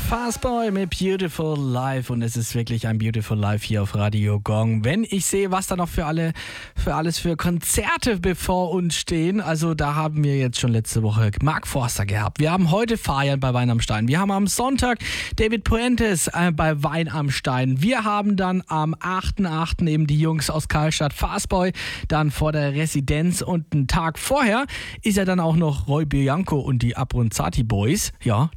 Fastboy mit Beautiful Life und es ist wirklich ein Beautiful Life hier auf Radio Gong. Wenn ich sehe, was da noch für alles für Konzerte bevor uns stehen, also da haben wir jetzt schon letzte Woche Mark Forster gehabt. Wir haben heute Fabian bei Wein am Stein. Wir haben am Sonntag David Puentes bei Wein am Stein. Wir haben dann am 8.8. eben die Jungs aus Karlstadt, Fastboy, dann vor der Residenz und einen Tag vorher ist ja dann auch noch Roy Bianco und die Abronzati Boys. Ja,